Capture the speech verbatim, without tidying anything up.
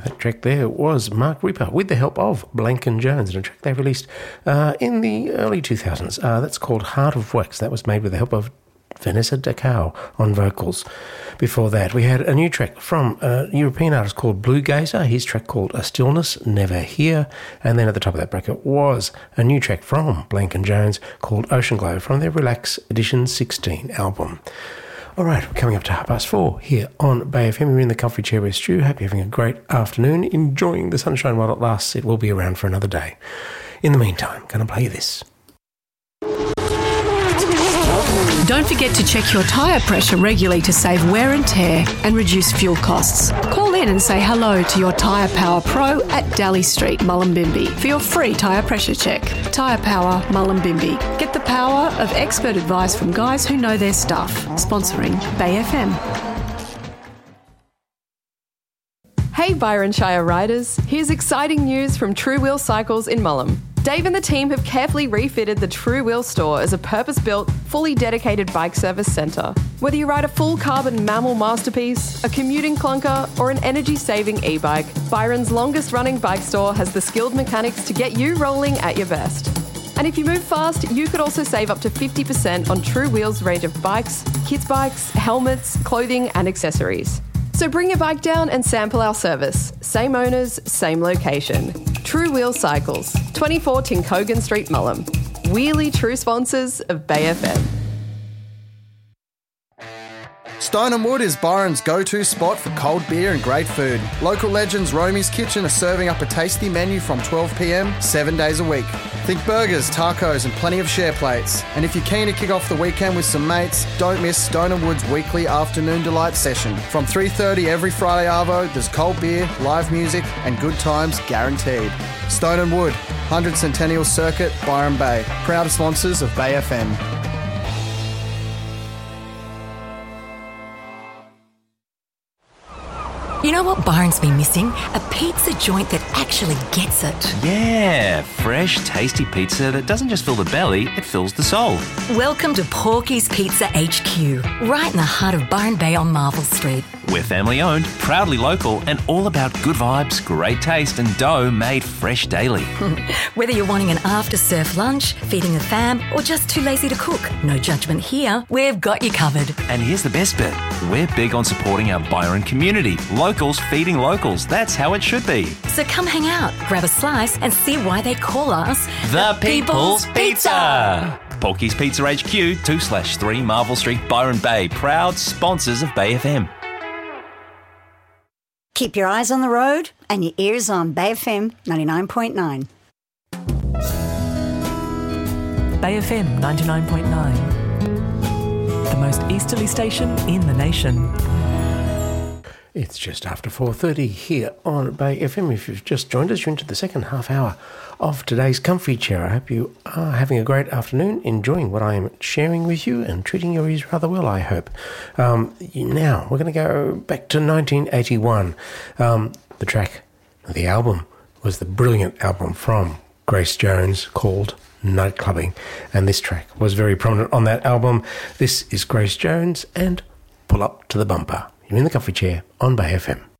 That track there was Mark Ripper with the help of Blanken Jones, and a track they released uh, in the early two thousands. Uh, that's called Heart of Wax. That was made with the help of Vanessa Dacao on vocals. Before that, we had a new track from a European artist called Blue Gazer, his track called A Stillness Never Here. And then at the top of that bracket was a new track from Blanken Jones called Ocean Glow from their Relax Edition sixteen album. All right, we're coming up to half past four here on Bay F M. We're in the comfy chair with Stu. Hope you're having a great afternoon, enjoying the sunshine while it lasts. It will be around for another day. In the meantime, I'm going to play you this. Don't forget to check your tyre pressure regularly to save wear and tear and reduce fuel costs. Call in and say hello to your Tyre Power Pro at Daly Street, Mullumbimby for your free tyre pressure check. Tyre Power, Mullumbimby. Get the power of expert advice from guys who know their stuff. Sponsoring Bay F M. Hey Byron Shire riders, here's exciting news from True Wheel Cycles in Mullum. Dave and the team have carefully refitted the True Wheel store as a purpose-built, fully dedicated bike service centre. Whether you ride a full carbon mammal masterpiece, a commuting clunker, or an energy-saving e-bike, Byron's longest-running bike store has the skilled mechanics to get you rolling at your best. And if you move fast, you could also save up to fifty percent on True Wheel's range of bikes, kids' bikes, helmets, clothing and accessories. So bring your bike down and sample our service. Same owners, same location. True Wheel Cycles, twenty-four Tinkogan Street, Mullum. Really true sponsors of Bay F M. Stone and Wood is Byron's go-to spot for cold beer and great food. Local legends Romy's Kitchen are serving up a tasty menu from twelve p m, seven days a week. Think burgers, tacos and plenty of share plates. And if you're keen to kick off the weekend with some mates, don't miss Stone and Wood's weekly afternoon delight session. From three thirty every Friday arvo, there's cold beer, live music and good times guaranteed. Stone and Wood, one hundred Centennial Circuit, Byron Bay. Proud sponsors of Bay F M. You know what Byron's been missing? A pizza joint that actually gets it. Yeah, fresh, tasty pizza that doesn't just fill the belly, it fills the soul. Welcome to Porky's Pizza H Q, right in the heart of Byron Bay on Marvel Street. We're family owned, proudly local, and all about good vibes, great taste, and dough made fresh daily. Whether you're wanting an after-surf lunch, feeding the fam, or just too lazy to cook, no judgment here, we've got you covered. And here's the best bit. We're big on supporting our Byron community. Locals feeding locals. That's how it should be. So come hang out, grab a slice, and see why they call us The People's Pizza. Porky's Pizza H Q, two slash three Marvel Street, Byron Bay. Proud sponsors of Bay F M. Keep your eyes on the road and your ears on Bay F M ninety-nine point nine. Bay F M ninety-nine point nine. The most easterly station in the nation. It's just after four thirty here on Bay F M. If you've just joined us, you're into the second half hour of today's Comfy Chair. I hope you are having a great afternoon, enjoying what I am sharing with you and treating your ears rather well, I hope. Um, now, we're going to go back to nineteen eighty-one. Um, the track, the album, was the brilliant album from Grace Jones called Night Clubbing, and this track was very prominent on that album. This is Grace Jones and Pull Up to the Bumper. You're in the Comfy Chair on Bay F M.